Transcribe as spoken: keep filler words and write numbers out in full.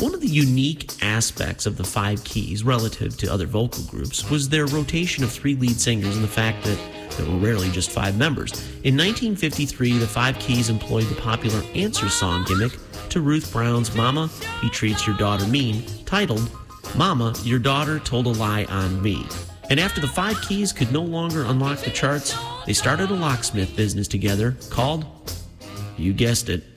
One of the unique aspects of the Five Keys relative to other vocal groups was their rotation of three lead singers and the fact that there were rarely just five members. In nineteen fifty-three, the Five Keys employed the popular answer song gimmick to Ruth Brown's Mama, He Treats Your Daughter Mean, titled Mama, Your Daughter Told a Lie on Me. And after the Five Keys could no longer unlock the charts, they started a locksmith business together called, you guessed it,